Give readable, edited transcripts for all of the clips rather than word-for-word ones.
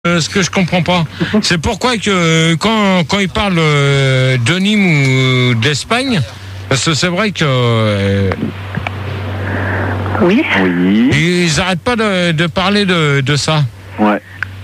Ce que je comprends pas, c'est pourquoi que quand ils parlent de Nîmes ou d'Espagne, parce que c'est vrai que Oui. ils arrêtent pas de parler de ça. Ouais.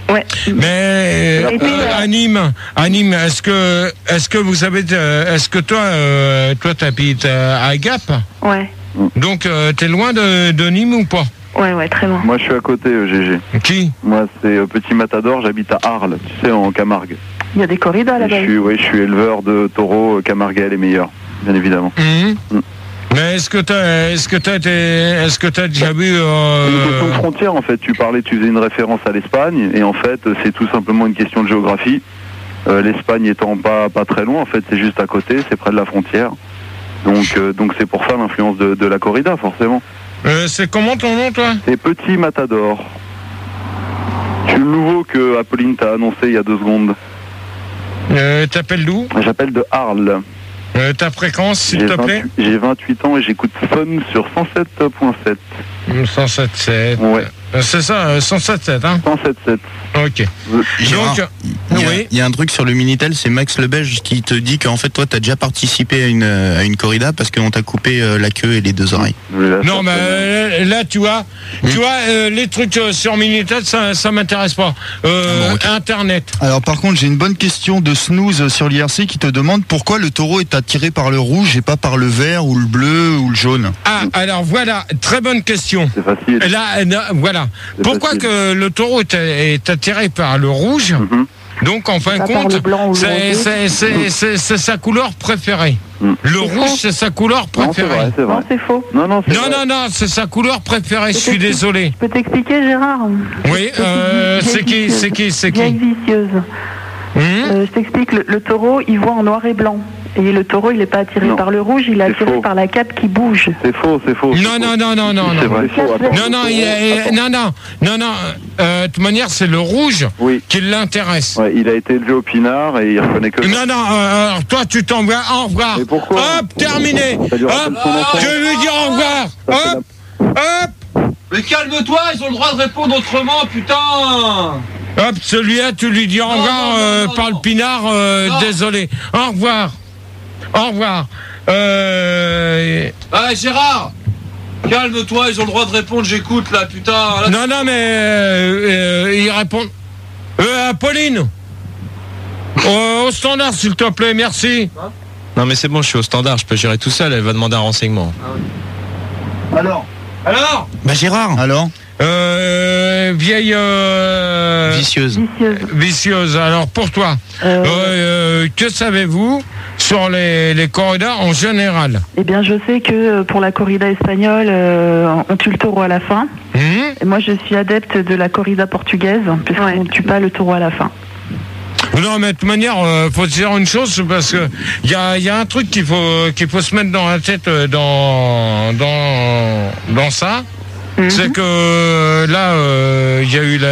Mais à Nîmes, est-ce que vous savez, est-ce que toi t'habites à Gap? Ouais. Donc t'es loin de Nîmes ou pas? Ouais, très loin. Moi, je suis à côté, GG. Qui? Moi, c'est Petit Matador, j'habite à Arles, tu sais, en Camargue. Il y a des corridas là-bas. Je suis éleveur de taureaux, Camargue est meilleur, bien évidemment. Mais est-ce que t'as déjà vu C'est une question de frontière, en fait. Tu faisais une référence à l'Espagne, et en fait, c'est tout simplement une question de géographie. L'Espagne étant pas très loin, en fait, c'est juste à côté, c'est près de la frontière. Donc c'est pour ça l'influence de la corrida, forcément. C'est comment ton nom, toi? C'est Petit Matador. Je suis le nouveau que Apolline t'a annoncé il y a 2 secondes. T'appelles d'où? J'appelle de Arles. Ta fréquence, s'il te plaît? J'ai 28 ans et j'écoute Fun sur 107.7. 107.7. Ouais. C'est ça, 107.7, hein? 107.7. Ok. Gérard, Donc, il y a un truc sur le Minitel, c'est Max le Belge qui te dit qu'en fait, toi, t'as déjà participé à une corrida parce qu'on t'a coupé la queue et les 2 oreilles. Non, mais là, tu vois, les trucs sur Minitel, ça m'intéresse pas. Okay. Internet. Alors, par contre, j'ai une bonne question de Snooze sur l'IRC qui te demande pourquoi le taureau est attiré par le rouge et pas par le vert ou le bleu ou le jaune. Ah, alors voilà, très bonne question. C'est facile. Là, voilà. Pourquoi facile. que le taureau est attiré par le rouge? Donc, en fin de compte, c'est sa couleur préférée. Le rouge, c'est sa couleur préférée. C'est vrai. Non, c'est faux. Non, C'est sa couleur préférée, je suis désolé. Je peux t'expliquer, Gérard? Oui, c'est qui? Vieille vicieuse. Je t'explique, le taureau, il voit en noir et blanc. Et le taureau, il n'est pas attiré par le rouge, il est attiré faux. par la cape qui bouge. C'est faux. Non. C'est vrai, faux. Non. De toute manière, c'est le rouge qui l'intéresse. Ouais, il a été élevé au pinard et il reconnaît que... Non, alors toi, tu t'en vas, au revoir. Mais pourquoi? Hop, terminé. Ça lui rappelle son enfance. Je vais lui dire au revoir. Hop. Mais calme-toi, ils ont le droit de répondre autrement, putain. Hop, celui-là, tu lui dis au revoir par le pinard, désolé. Au revoir. Gérard, calme-toi, ils ont le droit de répondre, j'écoute là, putain. Là, Non, mais il répond. Pauline. Au standard, s'il te plaît, merci. Non mais c'est bon, je suis au standard, je peux gérer tout seul, elle va demander un renseignement. Alors Bah Gérard. Alors Vieille vicieuse. Alors pour toi, que savez-vous sur les corridas en général? Eh bien, je sais que pour la corrida espagnole, on tue le taureau à la fin. Et moi, je suis adepte de la corrida portugaise, puisqu'on ne tue pas le taureau à la fin. Non, mais de toute manière, faut se dire une chose, parce que il y a un truc qu'il faut se mettre dans la tête dans ça. C'est que là, il y a eu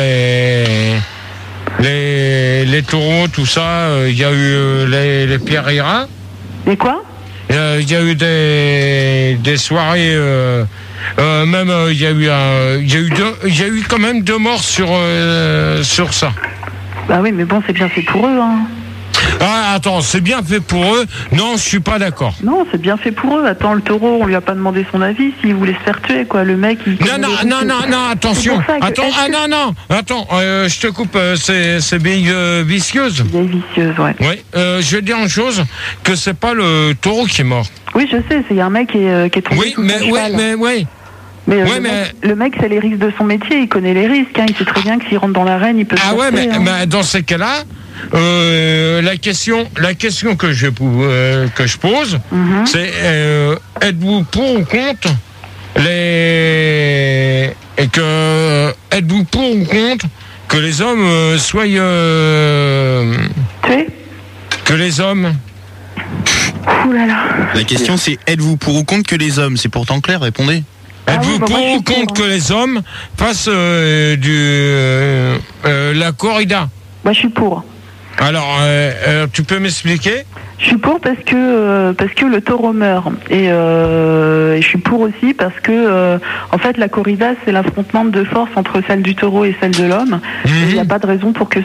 les taureaux, tout ça. Il y a eu les pierreries. Et quoi? Il y a eu des soirées. Même il y a eu quand même 2 morts sur ça. Bah oui, mais bon, c'est bien fait pour eux, hein. Ah, attends, c'est bien fait pour eux? Non, je suis pas d'accord. Non, c'est bien fait pour eux. Attends, le taureau, on lui a pas demandé son avis s'il voulait se faire tuer, quoi. Le mec, il... Non, attention. Attends, je te coupe, c'est vieille vicieuse. Vieille vicieuse, ouais. Oui, je vais dire une chose, que c'est pas le taureau qui est mort. Oui, je sais, c'est un mec qui est tombé sous son cheval. Mais le mec, c'est les risques de son métier, il connaît les risques, hein, il sait très bien que s'il rentre dans l'arène, il peut... Ah ouais, mais dans ces cas-là, la question que je pose, c'est êtes-vous pour ou contre êtes-vous pour ou contre que les hommes soient tués? Que les hommes... Ouh là là. La question c'est êtes-vous pour ou contre que les hommes? C'est pourtant clair, répondez. Êtes-vous pour ou contre que les hommes fassent la corrida? Moi, je suis pour. Alors, tu peux m'expliquer? Je suis pour parce que le taureau meurt et je suis pour aussi parce que en fait la corrida c'est l'affrontement de force entre celle du taureau et celle de l'homme. Il n'y a pas de raison pour que